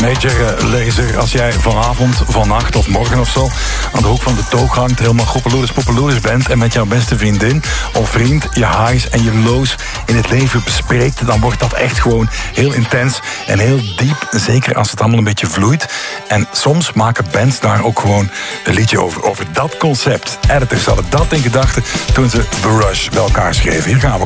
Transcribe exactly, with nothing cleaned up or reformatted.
Major Lazer, als jij vanavond, vannacht of morgen of zo aan de hoek van de toog hangt, helemaal goppeloeris poppeloeris bent en met jouw beste vriendin of vriend je highs en je lows in het leven bespreekt, dan wordt dat echt gewoon heel intens en heel diep, zeker als het allemaal een beetje vloeit. En soms maken bands daar ook gewoon een liedje over, over dat concept. Editors hadden dat in gedachten toen ze The Rush bij elkaar schreven. Hier gaan we.